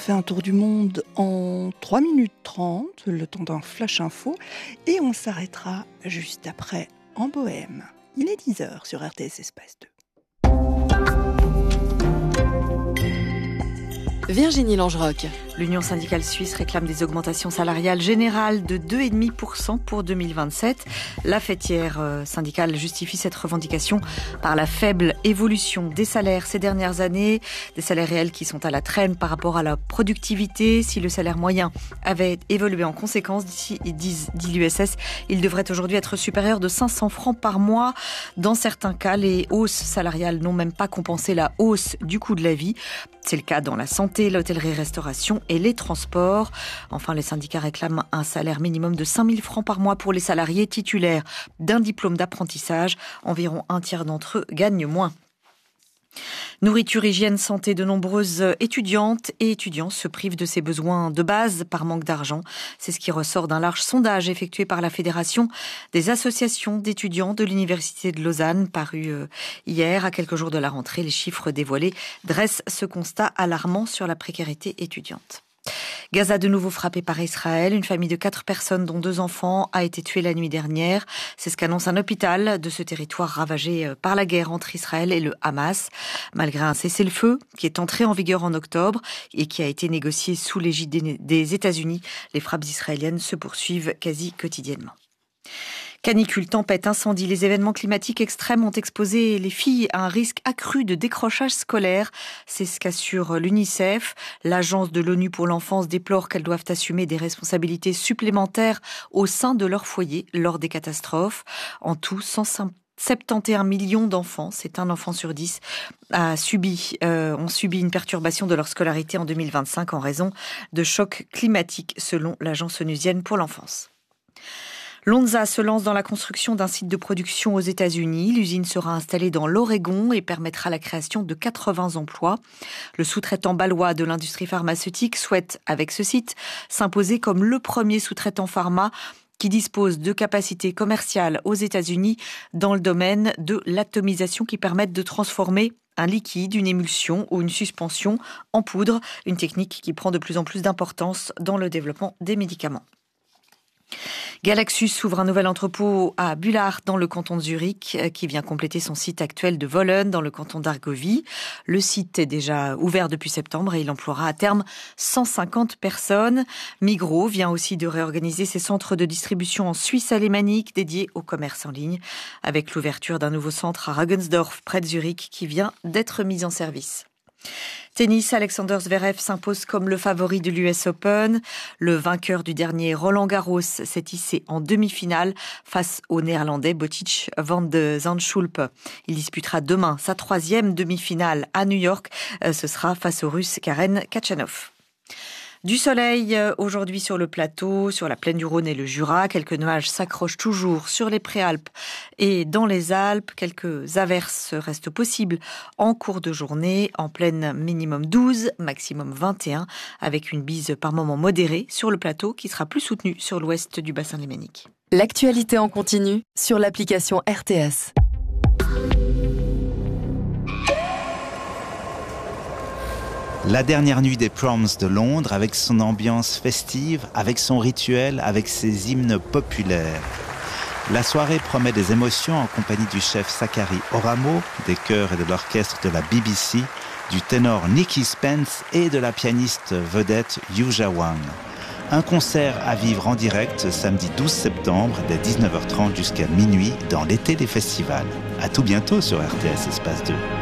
fait un tour du monde en 3 minutes 30, le temps d'un flash info, et on s'arrêtera juste après en Bohème. Il est 10h sur RTS Espace 2. Virginie Langerock. L'Union syndicale suisse réclame des augmentations salariales générales de 2,5% pour 2027. La fêtière syndicale justifie cette revendication par la faible évolution des salaires ces dernières années, des salaires réels qui sont à la traîne par rapport à la productivité. Si le salaire moyen avait évolué en conséquence, dit l'USS, il devrait aujourd'hui être supérieur de 500 francs par mois. Dans certains cas, les hausses salariales n'ont même pas compensé la hausse du coût de la vie. C'est le cas dans la santé, l'hôtellerie-restauration et les transports. Enfin, les syndicats réclament un salaire minimum de 5 000 francs par mois pour les salariés titulaires d'un diplôme d'apprentissage. Environ un tiers d'entre eux gagnent moins. Nourriture, hygiène, santé, de nombreuses étudiantes et étudiants se privent de ces besoins de base par manque d'argent. C'est ce qui ressort d'un large sondage effectué par la Fédération des associations d'étudiants de l'Université de Lausanne, paru hier, à quelques jours de la rentrée. Les chiffres dévoilés dressent ce constat alarmant sur la précarité étudiante. Gaza de nouveau frappé par Israël. Une famille de 4 personnes, dont 2 enfants, a été tuée la nuit dernière. C'est ce qu'annonce un hôpital de ce territoire ravagé par la guerre entre Israël et le Hamas. Malgré un cessez-le-feu qui est entré en vigueur en octobre et qui a été négocié sous l'égide des États-Unis, les frappes israéliennes se poursuivent quasi quotidiennement. Canicule, tempête, incendie, les événements climatiques extrêmes ont exposé les filles à un risque accru de décrochage scolaire. C'est ce qu'assure l'UNICEF. L'agence de l'ONU pour l'enfance déplore qu'elles doivent assumer des responsabilités supplémentaires au sein de leur foyer lors des catastrophes. En tout, 171 millions d'enfants, c'est un enfant sur 10, ont subi une perturbation de leur scolarité en 2025 en raison de chocs climatiques, selon l'agence onusienne pour l'enfance. Lonza se lance dans la construction d'un site de production aux États-Unis. L'usine sera installée dans l'Oregon et permettra la création de 80 emplois. Le sous-traitant bâlois de l'industrie pharmaceutique souhaite, avec ce site, s'imposer comme le premier sous-traitant pharma qui dispose de capacités commerciales aux États-Unis dans le domaine de l'atomisation qui permettent de transformer un liquide, une émulsion ou une suspension en poudre, une technique qui prend de plus en plus d'importance dans le développement des médicaments. Galaxus ouvre un nouvel entrepôt à Bullard dans le canton de Zurich qui vient compléter son site actuel de Wollen dans le canton d'Argovie. Le site est déjà ouvert depuis septembre et il emploiera à terme 150 personnes. Migros vient aussi de réorganiser ses centres de distribution en Suisse alémanique dédiés au commerce en ligne avec l'ouverture d'un nouveau centre à Regensdorf près de Zurich qui vient d'être mis en service. Tennis, Alexander Zverev s'impose comme le favori de l'US Open. Le vainqueur du dernier Roland Garros s'est hissé en demi-finale face au Néerlandais Botic van de Zandschulp. Il disputera demain sa 3e demi-finale à New York. Ce sera face au Russe Karen Khachanov. Du soleil aujourd'hui sur le plateau, sur la plaine du Rhône et le Jura. Quelques nuages s'accrochent toujours sur les Préalpes et dans les Alpes. Quelques averses restent possibles en cours de journée. En plaine, minimum 12, maximum 21, avec une bise par moments modérée sur le plateau qui sera plus soutenue sur l'ouest du bassin lémanique. L'actualité en continu sur l'application RTS. La dernière nuit des Proms de Londres, avec son ambiance festive, avec son rituel, avec ses hymnes populaires. La soirée promet des émotions en compagnie du chef Zachary Oramo, des chœurs et de l'orchestre de la BBC, du ténor Nicky Spence et de la pianiste vedette Yuja Wang. Un concert à vivre en direct samedi 12 septembre dès 19h30 jusqu'à minuit dans l'été des festivals. À tout bientôt sur RTS Espace 2.